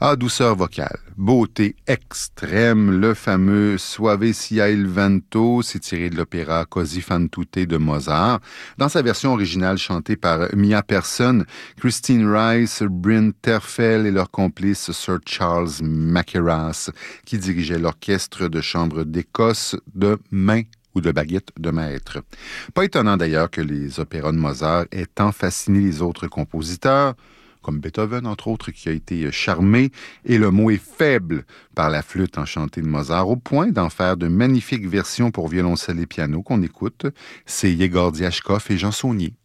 Ah, douceur vocale, beauté extrême, le fameux Suave sia il vento, c'est tiré de l'opéra Così fan tutte de Mozart. Dans sa version originale chantée par Mia Persson, Christine Rice, Bryn Terfel et leur complice Sir Charles Mackerras, qui dirigeait l'orchestre de chambre d'Écosse de main ou de baguette de maître. Pas étonnant d'ailleurs que les opéras de Mozart aient tant fasciné les autres compositeurs, comme Beethoven, entre autres, qui a été charmé, et le mot est faible par la flûte enchantée de Mozart, au point d'en faire de magnifiques versions pour violoncelle et piano qu'on écoute. C'est Yegor Diachkov et Jean Saunier.